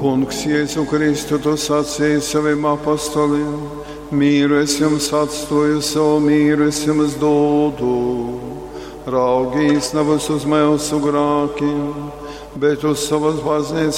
Kungs, Jēzu Kristu, tu sacīji saviem apostoliem: mīru es jums atstāju, savu mīru es jums dodu. Raugīs nav uz mūsu grēkiem, bet uz savas baznīcas